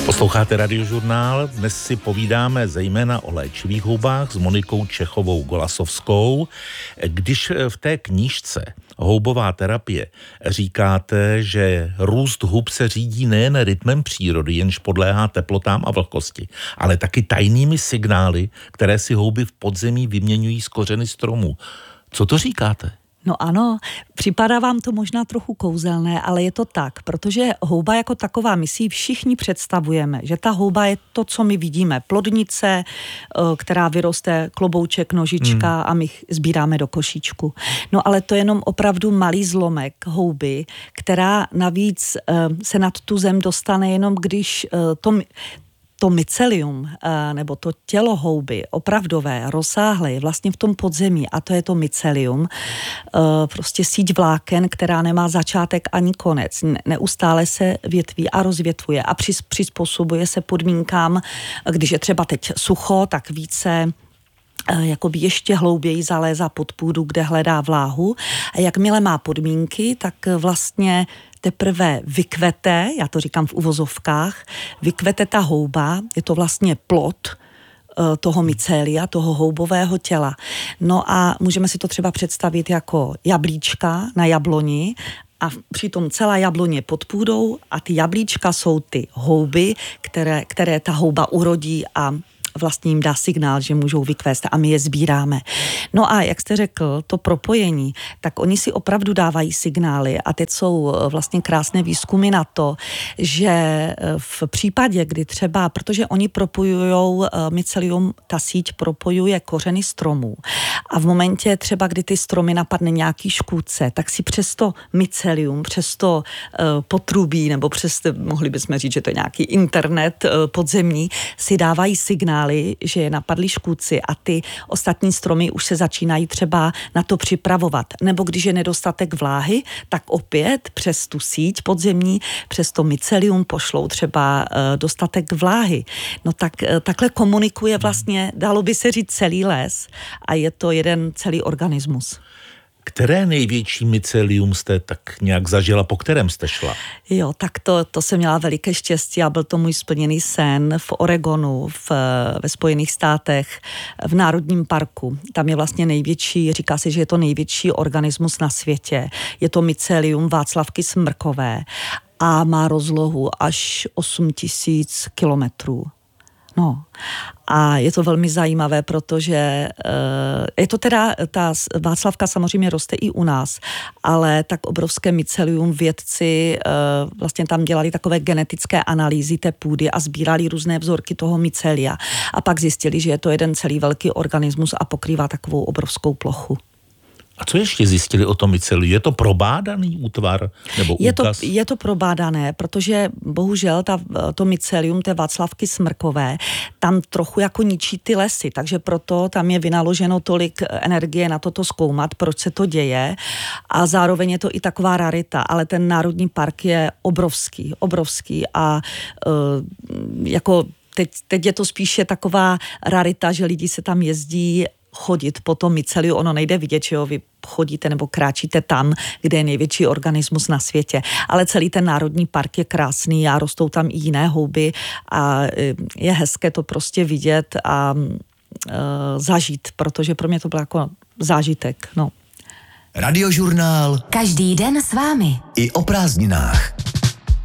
Posloucháte Radiožurnál, dnes si povídáme zejména o léčivých houbách s Monikou Čechovou-Golasovskou. Když v té knížce Houbová terapie říkáte, že růst hub se řídí nejen rytmem přírody, jenž podléhá teplotám a vlhkosti, ale taky tajnými signály, které si houby v podzemí vyměňují z kořeny stromů. Co to říkáte? No ano, připadá vám to možná trochu kouzelné, ale je to tak, protože houba jako taková, my si ji všichni představujeme, že ta houba je to, co my vidíme, plodnice, která vyroste, klobouček, nožička a my sbíráme do košíčku. No ale to je jenom opravdu malý zlomek houby, která navíc se nad tu zem dostane jenom když to mycelium, nebo to tělo houby, opravdové, rozsáhlé, je vlastně v tom podzemí a to je to mycelium, prostě síť vláken, která nemá začátek ani konec. Neustále se větví a rozvětvuje a přizpůsobuje se podmínkám, když je třeba teď sucho, tak více jakoby ještě hlouběji zalézá pod půdu, kde hledá vláhu. A jakmile má podmínky, tak vlastně teprve vykvete, já to říkám v uvozovkách, vykvete ta houba, je to vlastně plod toho mycelia, toho houbového těla. No a můžeme si to třeba představit jako jablíčka na jabloni a přitom celá jabloně pod půdou a ty jablíčka jsou ty houby, které ta houba urodí a vlastně jim dá signál, že můžou vykvést a my je sbíráme. No a jak jste řekl, to propojení, tak oni si opravdu dávají signály a teď jsou vlastně krásné výzkumy na to, že v případě, kdy třeba, protože oni propojujou mycelium, ta síť propojuje kořeny stromů a v momentě třeba, kdy ty stromy napadne nějaký škůdce, tak si přes to mycelium, přes to potrubí, nebo přes, mohli bychom říct, že to je nějaký internet podzemní, si dávají signál, že je napadli škůdci a ty ostatní stromy už se začínají třeba na to připravovat. Nebo když je nedostatek vláhy, tak opět přes tu síť podzemní, přes to mycelium pošlou třeba dostatek vláhy. No tak takhle komunikuje vlastně, dalo by se říct, celý les a je to jeden celý organismus. Které největší mycelium jste tak nějak zažila, po kterém jste šla? Jo, tak to jsem měla veliké štěstí a byl to můj splněný sen v Oregonu, ve Spojených státech, v Národním parku. Tam je vlastně největší, říká se, že je to největší organismus na světě. Je to mycelium Václavky smrkové a má rozlohu až 8 000 kilometrů. No a je to velmi zajímavé, protože je to teda, ta Václavka samozřejmě roste i u nás, ale tak obrovské mycelium vědci vlastně tam dělali takové genetické analýzy té půdy a sbírali různé vzorky toho mycelia a pak zjistili, že je to jeden celý velký organismus a pokrývá takovou obrovskou plochu. A co ještě zjistili o tom myceliu? Je to probádaný útvar nebo úkaz? Je to probádané, protože bohužel to mycelium té Václavky smrkové tam trochu jako ničí ty lesy, takže proto tam je vynaloženo tolik energie na toto zkoumat, proč se to děje a zároveň je to i taková rarita, ale ten národní park je obrovský a jako teď je to spíše taková rarita, že lidi se tam jezdí chodit po tom myceliu, ono nejde vidět, že jo, vy chodíte nebo kráčíte tam, kde je největší organismus na světě. Ale celý ten národní park je krásný a rostou tam i jiné houby a je hezké to prostě vidět a zažít, protože pro mě to byl jako zážitek, no. Radiožurnál. Každý den s vámi. I o prázdninách.